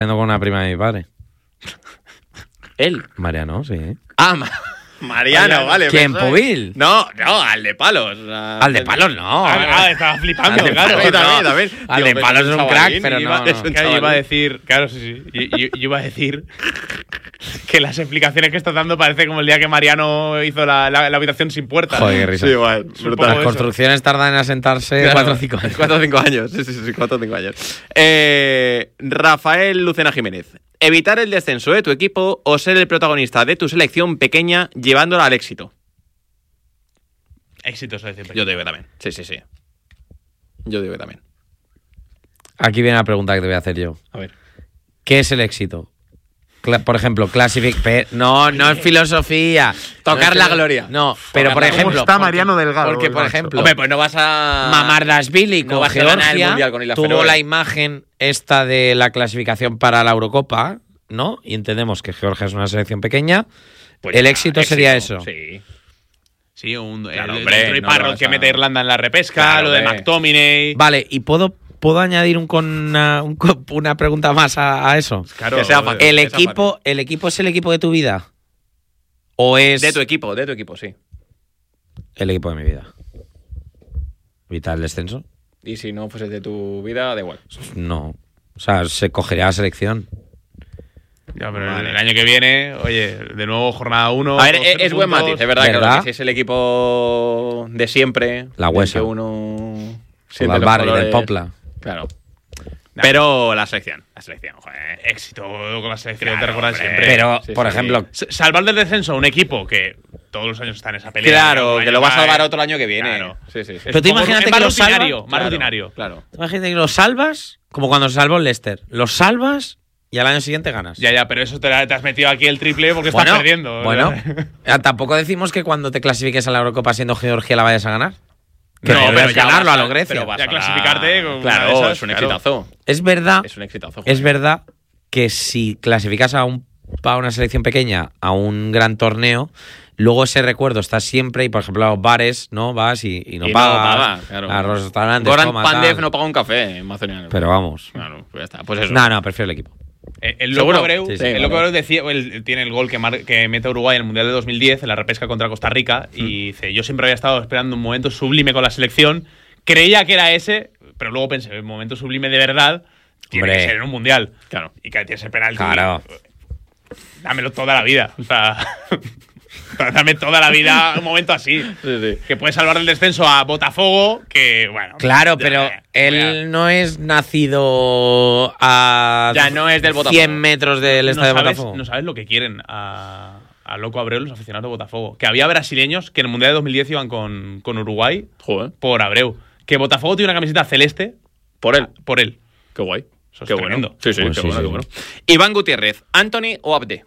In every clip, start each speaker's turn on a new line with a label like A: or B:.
A: con una prima de mi padre.
B: ¿Él?
A: Mariano, sí.
B: Ah, Mariano, vale.
A: ¿Quién,
B: pensaba-
A: Pubil?
B: No, al de palos.
A: Al de palos no.
C: Estaba flipando,
A: Al de
C: claro.
A: Palos,
B: También,
A: no.
B: también.
A: Al de palos es un crack, pero no.
B: Es un
C: Claro, yo iba a
B: chavalín.
C: decir, claro, sí. Yo iba a decir que las explicaciones que estás dando parece como el día que Mariano hizo la habitación sin puertas.
A: Joder, qué risa.
B: Sí, igual.
C: un
B: Brutal.
C: poco
A: Las
C: eso.
A: construcciones tardan en asentarse 4 o 5 años.
B: 4 o 5 años. Sí, 4 o 5 años. Rafael Lucena Jiménez. Evitar el descenso de tu equipo o ser el protagonista de tu selección pequeña llevándola al éxito.
C: Éxito, eso decir.
B: Yo digo que también. Sí. Yo digo que también.
A: Aquí viene la pregunta que te voy a hacer yo.
B: A ver.
A: ¿Qué es el éxito? Por ejemplo, No es filosofía.
B: Tocar
A: No
B: la
A: es
B: gloria.
A: No, pero por
B: ¿Cómo
A: ejemplo.
D: está Mariano Delgado,
A: Porque,
D: el
A: por
D: macho?
A: ejemplo.
B: Hombre, pues no vas a.
A: Mamardashvili
B: no
A: con
B: vas a ganar el
A: Georgia
B: Mundial con Islas
A: tuvo
B: Feroe.
A: la imagen esta de la clasificación para la Eurocopa, ¿no? Y entendemos que Georgia es una selección pequeña.
B: Pues
A: el
B: ya,
A: éxito sería eso.
B: Sí.
C: Sí,
B: Claro,
C: el
B: hombre,
C: Troy
B: no
C: Parrott
B: vas
C: que
B: a-
C: mete a Irlanda en la repesca,
B: Claro,
C: lo de
B: hombre.
C: McTominay.
A: Vale, y puedo añadir una pregunta más a eso.
C: Claro,
B: Que sea fácil.
A: ¿El
B: esa
A: equipo es el equipo de tu vida? ¿O es
B: De tu equipo, sí.
A: el equipo de mi vida? ¿Evitar el descenso?
B: Y si no fuese de tu vida, da igual.
A: No. O sea, se cogería la selección.
C: Ya, pero
B: Vale.
C: el año que viene, oye, de nuevo jornada 1.
B: A ver, es buen matiz, es verdad,
A: ¿Verdad?
B: claro, que si es el equipo de siempre,
A: La
B: del
A: Huesa.
B: que uno
A: O
B: siente
A: del
B: los
A: barrio, del
B: colores.
A: Popla.
B: Claro. Pero la selección, joder.
C: Éxito con la selección,
B: Claro,
C: te recuerdas
B: hombre.
C: siempre.
A: Pero,
B: Sí,
A: por
B: sí.
A: ejemplo,
C: Salvar del descenso a un equipo que todos los años está en esa pelea.
B: Claro,
C: Un
B: que
C: año
B: lo va a
C: más,
B: salvar otro año que viene.
C: Claro.
B: Sí.
A: Pero tú
C: como
A: imagínate
C: más
A: que lo salva-
C: rutinario, más
B: Claro,
C: rutinario.
B: Claro.
A: imagínate que lo salvas como cuando se salvó el Leicester. Lo salvas y al año siguiente ganas.
C: Ya, pero eso te has metido aquí el triple porque estás perdiendo.
A: Bueno, tampoco decimos que cuando te clasifiques a la Eurocopa siendo Georgia la vayas a ganar. Que
C: No,
A: no,
C: pero
A: pero
C: ya
A: ganarlo
C: vas
A: a
C: a-
A: lo Grecia.
B: Pero vas
C: Ya
B: a
C: clasificarte con una de
B: Claro,
C: esas,
B: es un
C: claro.
B: exitazo.
A: Es verdad,
B: Es un exitazo.
A: es
B: joder.
A: verdad que si clasificas a una selección pequeña a un gran torneo, luego ese recuerdo está siempre y, por ejemplo, a los bares, ¿no? Vas y no
B: Y no
A: pagas.
B: paga, claro.
A: A los restaurantes,
B: Goran
A: toma,
B: Pandev
A: tal.
B: no paga un café en macedoniano.
A: Pero vamos.
B: Claro, pues ya está. Pues eso.
A: No, prefiero el equipo.
C: El
B: ¿Seguro?
C: Loco Abreu,
A: Sí, sí,
C: el
B: claro.
C: Loco Abreu decía, él tiene el gol que mete a Uruguay en el Mundial de 2010 en la repesca contra Costa Rica y dice, yo siempre había estado esperando un momento sublime con la selección, creía que era ese, pero luego pensé, el momento sublime de verdad tiene
A: Hombre.
C: que ser en un Mundial.
B: Claro.
C: Y que tiene ese penalti.
A: Claro.
C: Dámelo toda la vida. O sea, dame toda la vida un momento así.
B: Sí.
C: Que puede salvar el descenso a Botafogo, que bueno.
A: Claro,
C: ya,
A: pero
C: ya.
A: él no es nacido a
B: Ya no es del Botafogo.
A: 100 metros del estadio de Botafogo.
C: No sabes lo que quieren a Loco Abreu los aficionados de Botafogo. Que había brasileños que en el Mundial de 2010 iban con Uruguay
B: Joder.
C: por Abreu. Que Botafogo tiene una camiseta celeste
B: Por él.
C: por él.
B: Qué guay.
C: Eso es
B: Qué
C: tremendo.
B: bueno. Sí,
A: Pues
B: qué
A: sí,
B: bueno,
A: sí.
B: qué bueno. Iván Gutiérrez, ¿Anthony o Abde?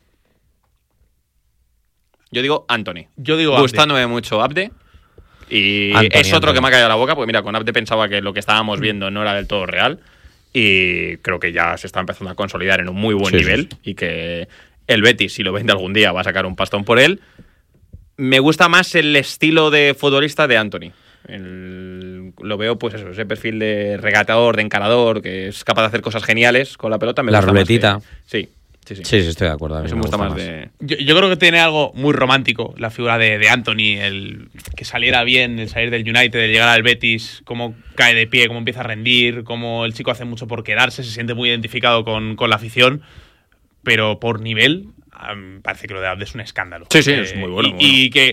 B: Yo digo Anthony.
C: Yo digo Abde.
B: Gustándome mucho Abde. Y
A: Anthony,
B: es otro
A: Anthony.
B: que me ha caído la boca, porque mira, con Abde pensaba que lo que estábamos viendo no era del todo real. Y creo que ya se está empezando a consolidar en un muy buen
A: Sí,
B: nivel.
A: sí.
B: Y que el Betis, si lo vende algún día, va a sacar un pastón por él. Me gusta más el estilo de futbolista de Anthony. Lo veo, pues eso, ese perfil de regateador, de encarador, que es capaz de hacer cosas geniales con la pelota. Me
A: La
B: gusta más
A: ruletita.
B: sí.
A: Sí, estoy de acuerdo. A mí
B: Eso
A: me
B: me gusta
A: gusta
B: más de.
C: Yo creo que tiene algo muy romántico la figura de Anthony, el que saliera bien, el salir del United, el llegar al Betis, cómo cae de pie, cómo empieza a rendir, cómo el chico hace mucho por quedarse, se siente muy identificado con la afición, pero por nivel parece que lo de Abde es un escándalo.
B: Sí, es muy bueno.
C: Y que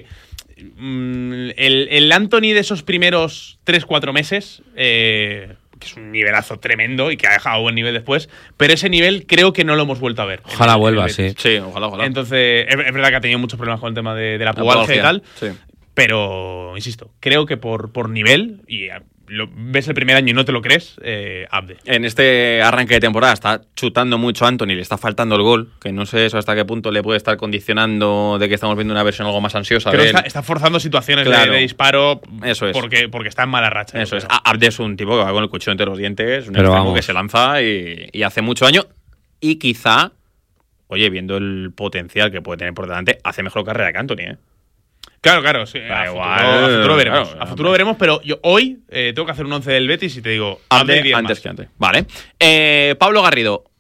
C: el Anthony de esos primeros 3-4 meses, que es un nivelazo tremendo y que ha dejado buen nivel después, pero ese nivel creo que no lo hemos vuelto a ver.
A: Ojalá
C: en el
A: vuelva,
C: Betis.
A: sí.
B: Sí, ojalá.
C: Entonces, es verdad que ha tenido muchos problemas con el tema de la pubalgia y tal,
B: Sí.
C: pero, insisto, creo que por nivel, y ves el primer año y no te lo crees, Abde.
B: En este arranque de temporada está chutando mucho Anthony, le está faltando el gol, que no sé eso hasta qué punto le puede estar condicionando de que estamos viendo una versión algo más ansiosa
C: Creo
B: de
C: que
B: él.
C: está forzando situaciones
B: Claro.
C: de disparo
B: Eso es.
C: porque está en mala racha.
B: Eso
C: yo
B: es.
C: creo.
B: Abde es un tipo que va con el cuchillo entre los dientes, un
A: Pero
B: extremo
A: vamos.
B: que se lanza y hace mucho daño. Y quizá, oye, viendo el potencial que puede tener por delante, hace mejor carrera que Anthony, ¿eh?
C: Claro, sí,
B: Da
C: a
B: igual,
C: futuro veremos.
B: claro.
C: A futuro veremos, pero yo hoy tengo que hacer un 11 del Betis y te digo, Abde
B: Abde
C: 10
B: antes
C: más.
B: que antes. Vale. Pablo Garrido,